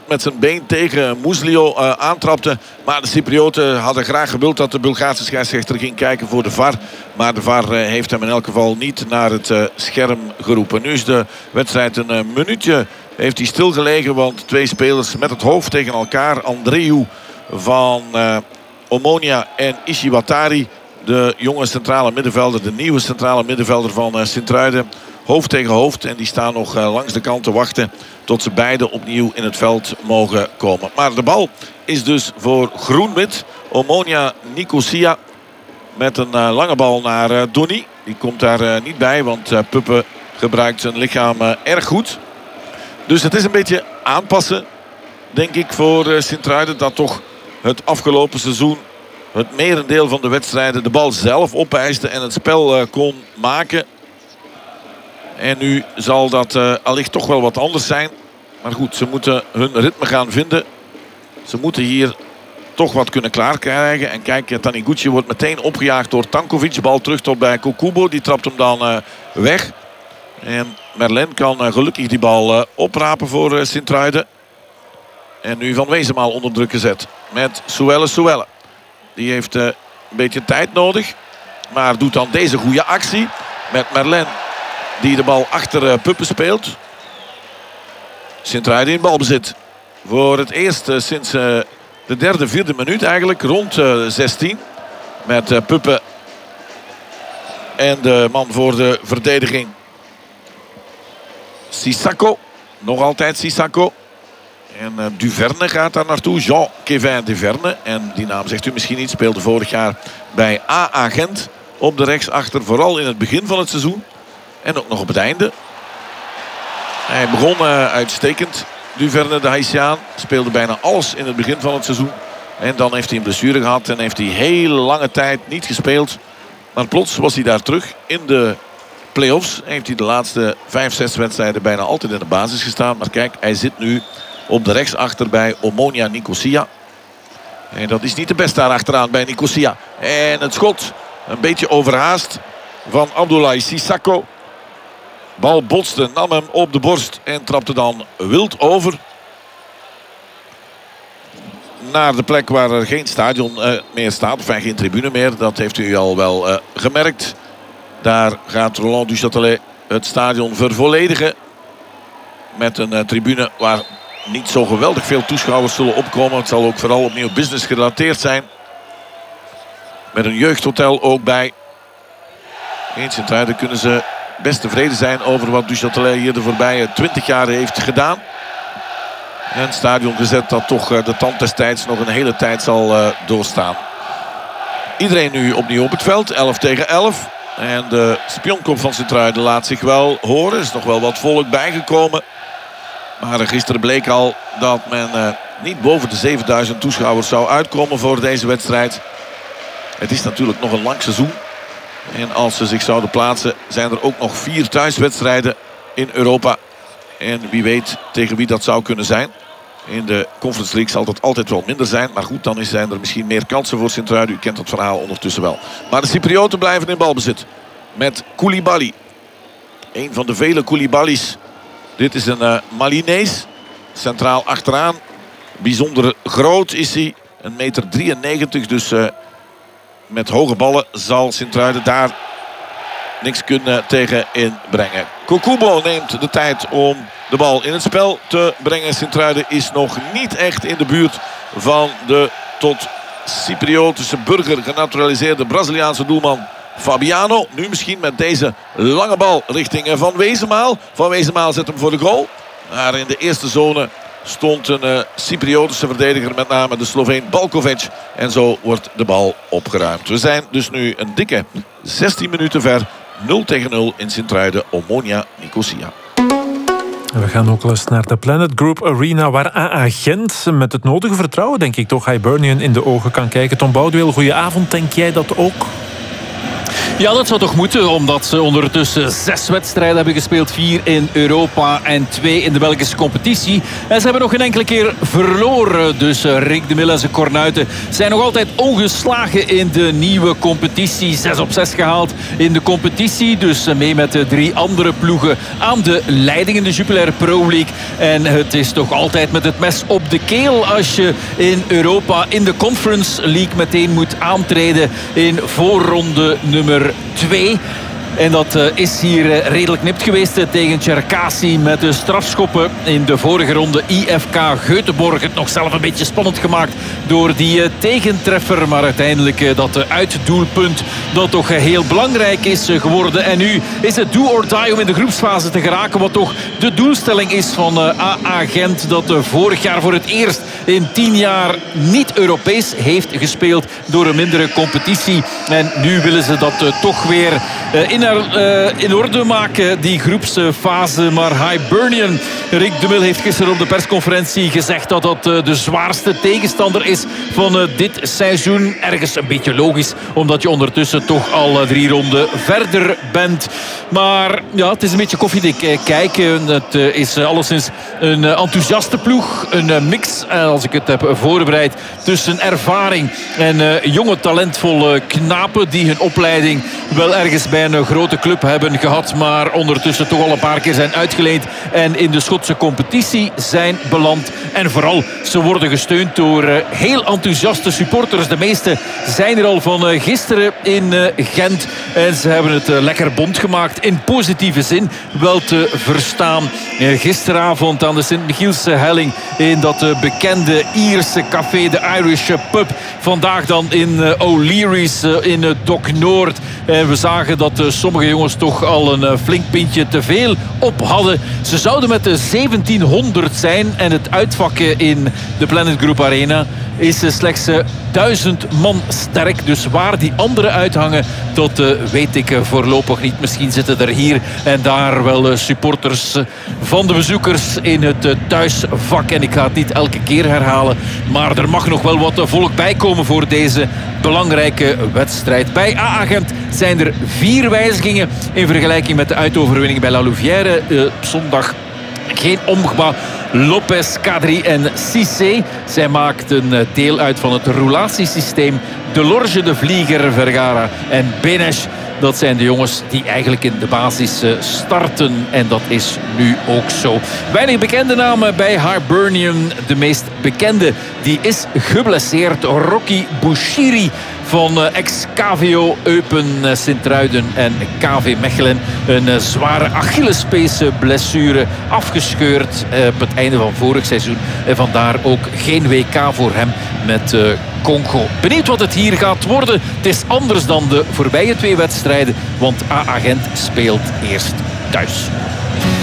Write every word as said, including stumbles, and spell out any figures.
met zijn been tegen Muslio uh, aantrapte. Maar de Cyprioten hadden graag gewild dat de Bulgaarse scheidsrechter ging kijken voor de V A R. Maar de V A R uh, heeft hem in elk geval niet naar het uh, scherm geroepen. Nu is de wedstrijd een uh, minuutje heeft hij stilgelegen. Want twee spelers met het hoofd tegen elkaar. Andreu van uh, Omonia en Ishiwatari. De jonge centrale middenvelder, de nieuwe centrale middenvelder van uh, Sint-Truiden. Hoofd tegen hoofd. En die staan nog uh, langs de kant te wachten tot ze beiden opnieuw in het veld mogen komen. Maar de bal is dus voor groen-wit. Omonia Nicosia met een uh, lange bal naar uh, Donny. Die komt daar uh, niet bij, want uh, Puppe gebruikt zijn lichaam uh, erg goed. Dus het is een beetje aanpassen, denk ik, voor uh, Sint-Truiden. Dat toch het afgelopen seizoen het merendeel van de wedstrijden de bal zelf opeiste en het spel uh, kon maken. En nu zal dat uh, allicht toch wel wat anders zijn. Maar goed, ze moeten hun ritme gaan vinden. Ze moeten hier toch wat kunnen klaarkrijgen. En kijk, Taniguchi wordt meteen opgejaagd door Tankovic. De bal terug tot bij Kokubo. Die trapt hem dan uh, weg. En Merlin kan uh, gelukkig die bal uh, oprapen voor uh, Sint-Truiden. En nu Van Wezenmaal onder druk gezet. Met Suelle Suelle. Die heeft uh, een beetje tijd nodig. Maar doet dan deze goede actie. Met Merlin die de bal achter uh, Puppe speelt. Sint-Truiden in balbezit. Voor het eerst uh, sinds uh, de derde, vierde minuut eigenlijk. Rond uh, zestien. Met uh, Puppe. En de man voor de verdediging. Sissako. Nog altijd Sissako. En uh, Duverne gaat daar naartoe. Jean-Kévin Duverne. En die naam zegt u misschien niet. Speelde vorig jaar bij A A Gent. Op de rechtsachter. Vooral in het begin van het seizoen. En ook nog op het einde. Hij begon uh, uitstekend. Duverne, de Haitiaan. Speelde bijna alles in het begin van het seizoen. En dan heeft hij een blessure gehad. En heeft hij hele lange tijd niet gespeeld. Maar plots was hij daar terug in de play-offs. Heeft hij de laatste vijf, zes wedstrijden bijna altijd in de basis gestaan. Maar kijk, hij zit nu op de rechtsachter bij Omonia Nicosia. En dat is niet de beste daar achteraan bij Nicosia. En het schot een beetje overhaast van Abdoulaye Sissako. Bal botste, nam hem op de borst en trapte dan wild over. Naar de plek waar er geen stadion uh, meer staat. Of geen tribune meer. Dat heeft u al wel uh, gemerkt. Daar gaat Roland Duchâtelet het stadion vervolledigen. Met een uh, tribune waar niet zo geweldig veel toeschouwers zullen opkomen. Het zal ook vooral opnieuw business gerelateerd zijn. Met een jeugdhotel ook bij. In Sint-Truiden kunnen ze best tevreden zijn over wat Duchâtelet hier de voorbije twintig jaar heeft gedaan. Een stadion gezet dat toch de tand destijds nog een hele tijd zal uh, doorstaan. Iedereen nu opnieuw op het veld. elf tegen elf. En de spionkop van Sint-Truiden laat zich wel horen. Er is nog wel wat volk bijgekomen. Maar gisteren bleek al dat men uh, niet boven de zevenduizend toeschouwers zou uitkomen voor deze wedstrijd. Het is natuurlijk nog een lang seizoen. En als ze zich zouden plaatsen zijn er ook nog vier thuiswedstrijden in Europa. En wie weet tegen wie dat zou kunnen zijn. In de Conference League zal dat altijd wel minder zijn. Maar goed, dan zijn er misschien meer kansen voor Sint-Truiden. U kent het verhaal ondertussen wel. Maar de Cyprioten blijven in balbezit. Met Koulibaly. Een van de vele Koulibalys. Dit is een uh, Malinees. Centraal achteraan. Bijzonder groot is hij. een meter drieënnegentig. Dus uh, met hoge ballen zal Sint-Truiden daar niks kunnen tegen inbrengen. Kokubo neemt de tijd om de bal in het spel te brengen. Sint-Truiden is nog niet echt in de buurt van de tot Cypriotische burger genaturaliseerde Braziliaanse doelman Fabiano. Nu misschien met deze lange bal richting Van Wezenmaal. Van Wezenmaal zet hem voor de goal. Maar in de eerste zone stond een uh, Cypriotische verdediger, met name de Sloveen Balkovic. En zo wordt de bal opgeruimd. We zijn dus nu een dikke zestien minuten ver. nul tegen nul in Sint-Truiden, Omonia Nicosia. We gaan ook eens naar de Planet Group Arena, waar A A Gent met het nodige vertrouwen, denk ik toch, Hibernian in de ogen kan kijken. Tom Boudewil, goedenavond. Denk jij dat ook? Ja, dat zou toch moeten, omdat ze ondertussen zes wedstrijden hebben gespeeld. Vier in Europa en twee in de Belgische competitie. En ze hebben nog geen enkele keer verloren. Dus Rick de Mille en zijn Kornuiten zijn nog altijd ongeslagen in de nieuwe competitie. Zes op zes gehaald in de competitie. Dus mee met de drie andere ploegen aan de leiding in de Jupiler Pro League. En het is toch altijd met het mes op de keel als je in Europa in de Conference League meteen moet aantreden in voorronde nummer twee. En dat uh, is hier uh, redelijk nipt geweest uh, tegen Cherkasy met de strafschoppen in de vorige ronde. I F K Göteborg het nog zelf een beetje spannend gemaakt door die uh, tegentreffer. Maar uiteindelijk uh, dat uh, uitdoelpunt dat toch uh, heel belangrijk is uh, geworden. En nu is het do or die om in de groepsfase te geraken. Wat toch de doelstelling is van uh, A A Gent. Dat uh, vorig jaar voor het eerst in tien jaar niet Europees heeft gespeeld door een mindere competitie. En nu willen ze dat uh, toch weer uh, in Uh, in orde maken, die groepsfase. Maar Hibernian, Rick de Mille heeft gisteren op de persconferentie gezegd dat dat uh, de zwaarste tegenstander is van uh, dit seizoen. Ergens een beetje logisch, omdat je ondertussen toch al uh, drie ronden verder bent. Maar ja, het is een beetje koffiedik uh, kijken. Het uh, is uh, alleszins een uh, enthousiaste ploeg. Een uh, mix, uh, als ik het heb voorbereid, tussen ervaring en uh, jonge talentvolle knapen die hun opleiding wel ergens bij een grote club hebben gehad, maar ondertussen toch al een paar keer zijn uitgeleend en in de Schotse competitie zijn beland. En vooral, ze worden gesteund door uh, heel enthousiaste supporters. De meeste zijn er al van uh, gisteren in uh, Gent. En ze hebben het uh, lekker bond gemaakt, in positieve zin wel te verstaan. Uh, gisteravond aan de Sint-Michielse helling in dat uh, bekende Ierse café, de Irish Pub. Vandaag dan in uh, O'Leary's uh, in uh, Dock Noord. En we zagen dat uh, sommige jongens toch al een uh, flink pintje te veel op hadden. Ze zouden met de zeventienhonderd zijn en het uitvakken in de Planet Group Arena is uh, slechts uh, duizend man sterk. Dus waar die anderen uithangen, dat uh, weet ik uh, voorlopig niet. Misschien zitten er hier en daar wel uh, supporters uh, van de bezoekers in het uh, thuisvak. En ik ga het niet elke keer herhalen, maar er mag nog wel wat uh, volk bijkomen voor deze belangrijke wedstrijd. Bij A A Gent zijn er vier wijzigingen in vergelijking met de uitoverwinning bij La Louvière. Uh, zondag geen Omgba, Lopez, Kadri en Cissé. Zij maakten deel uit van het roulatiesysteem. De Lorge, de Vlieger, Vergara en Benes. Dat zijn de jongens die eigenlijk in de basis starten. En dat is nu ook zo. Weinig bekende namen bij Hibernian. De meest bekende, die is geblesseerd. Rocky Bouchiri van ex-K V O Eupen, Sint-Truiden en K V Mechelen. Een zware Achillespeesblessure, afgescheurd op het einde van vorig seizoen. En vandaar ook geen W K voor hem met Congo. Benieuwd wat het hier gaat worden. Het is anders dan de voorbije twee wedstrijden, want A A Gent speelt eerst thuis.